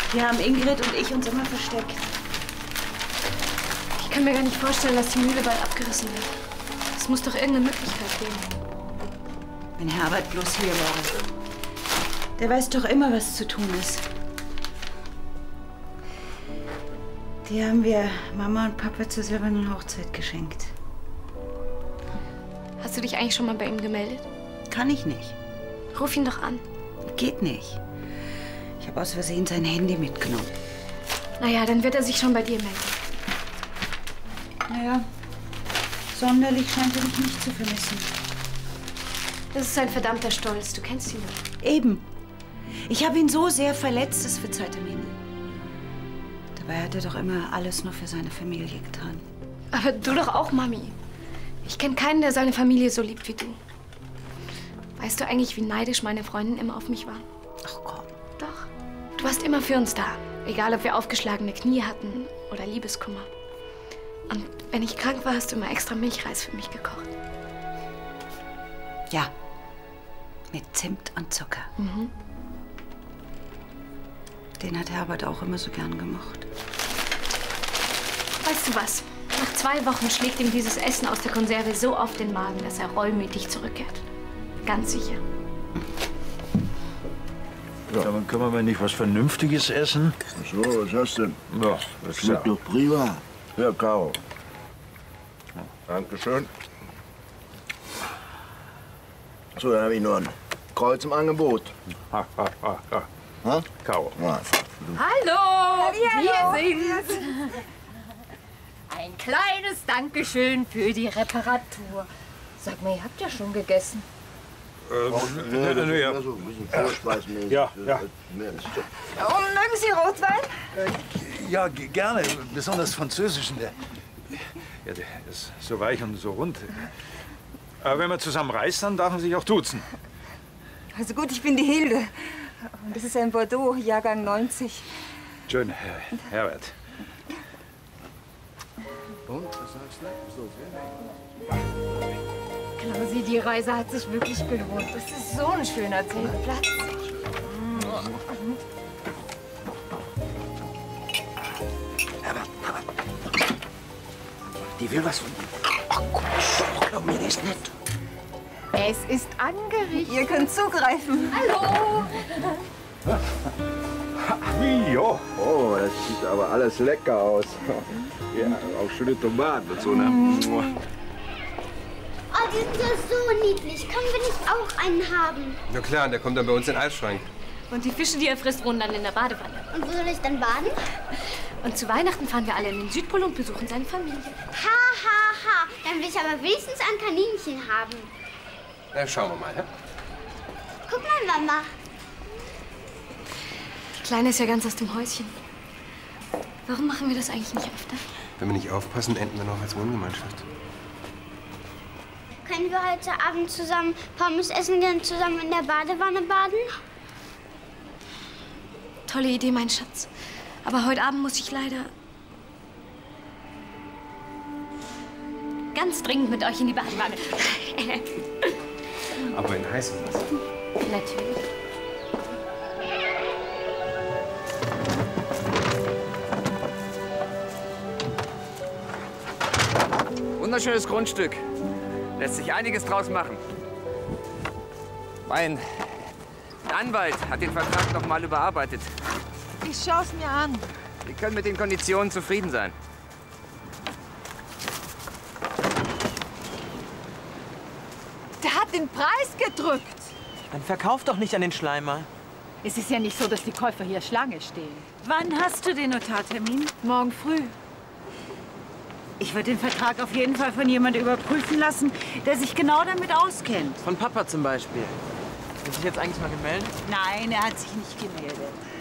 Hier haben Ingrid und ich uns immer versteckt. Ich kann mir gar nicht vorstellen, dass die Mühle bald abgerissen wird. Es muss doch irgendeine Möglichkeit geben. Wenn Herbert bloß hier wäre. Der weiß doch immer, was zu tun ist. Die haben wir Mama und Papa zur silbernen Hochzeit geschenkt. Hast du dich eigentlich schon mal bei ihm gemeldet? Kann ich nicht. Ruf ihn doch an. Geht nicht. Ich habe aus Versehen sein Handy mitgenommen. Naja, dann wird er sich schon bei dir melden. Naja, sonderlich scheint er mich nicht zu vermissen. Das ist ein verdammter Stolz. Du kennst ihn doch. Eben. Ich habe ihn so sehr verletzt, das verzeiht er mir nie. Dabei hat er doch immer alles nur für seine Familie getan. Aber du doch auch, Mami. Ich kenne keinen, der seine Familie so liebt wie du. Weißt du eigentlich, wie neidisch meine Freundin immer auf mich war? Ach komm. Doch. Du warst immer für uns da. Egal, ob wir aufgeschlagene Knie hatten oder Liebeskummer. Und wenn ich krank war, hast du immer extra Milchreis für mich gekocht. Ja. Mit Zimt und Zucker. Mhm. Den hat Herbert auch immer so gern gemocht. Weißt du was? Nach 2 Wochen schlägt ihm dieses Essen aus der Konserve so auf den Magen, dass er reumütig zurückkehrt. Ganz sicher. Ja, dann können wir nicht was Vernünftiges essen? So, was hast du denn? Ja, Das schmeckt doch prima. Ja, Caro. Dankeschön. So, dann habe ich noch ein Kreuz im Angebot. Ha, ha, ha, ha. Ha? Kau. Ja. Hallo, wir sind's. Ein kleines Dankeschön für die Reparatur. Sag mal, ihr habt ja schon gegessen. Ja, das ist ja. mehr so ein bisschen vorspeismäßig. Ja, ja. Mehr ist so. Und mögen Sie Rotwein? Ja, gerne. Besonders französischen. Ja, der ist so weich und so rund. Aber wenn man zusammen reist, dann darf man sich auch duzen. Also gut, ich bin die Hilde. Und das ist ein Bordeaux, Jahrgang 90. Schön, Herbert. Und, was sagst du? Klausi, die Reise hat sich wirklich gelohnt. Das ist so ein schöner Zeltplatz. Die will was von dir. Ach Gott, glaub mir, die ist nett. Es ist angerichtet. Ihr könnt zugreifen. Hallo! Mio. Oh, das sieht aber alles lecker aus. Ja, auch schöne Tomaten und so, ne? Oh, die sind ja so niedlich. Können wir nicht auch einen haben? Na klar, der kommt dann bei uns in den Eisschrank. Und die Fische, die er frisst, wohnen dann in der Badewanne. Und wo soll ich dann baden? Und zu Weihnachten fahren wir alle in den Südpol und besuchen seine Familie. Ha, ha, ha. Dann will ich aber wenigstens ein Kaninchen haben. Na, schauen wir mal, ja? Guck mal, Mama. Die Kleine ist ja ganz aus dem Häuschen. Warum machen wir das eigentlich nicht öfter? Wenn wir nicht aufpassen, enden wir noch als Wohngemeinschaft. Können wir heute Abend zusammen Pommes essen gehen, zusammen in der Badewanne baden? Tolle Idee, mein Schatz. Aber heute Abend muss ich leider ganz dringend mit euch in die Badewanne. Aber in heißem Wasser. Natürlich. Wunderschönes Grundstück. Lässt sich einiges draus machen. Mein Anwalt hat den Vertrag noch mal überarbeitet. Ich schaue es mir an. Sie können mit den Konditionen zufrieden sein. Der hat den Preis gedrückt. Dann verkauf doch nicht an den Schleimer. Es ist ja nicht so, dass die Käufer hier Schlange stehen. Wann hast du den Notartermin? Morgen früh. Ich würde den Vertrag auf jeden Fall von jemand überprüfen lassen, der sich genau damit auskennt. Von Papa zum Beispiel. Hat sich jetzt eigentlich mal gemeldet? Nein, er hat sich nicht gemeldet.